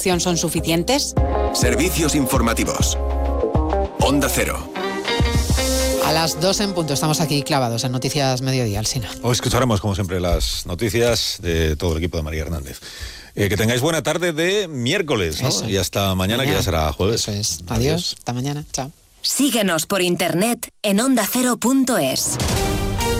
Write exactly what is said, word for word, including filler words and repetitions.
protección son suficientes? Servicios informativos. Onda Cero. A las dos en punto estamos aquí clavados en Noticias Mediodía, Alsina. Hoy escucharemos, como siempre, las noticias de todo el equipo de María Hernández. Eh, que tengáis buena tarde de miércoles, ¿no? Eso. Y hasta mañana, mañana, que ya será jueves. Eso es. Adiós. Adiós. Hasta mañana. Chao. Síguenos por internet en onda cero punto es.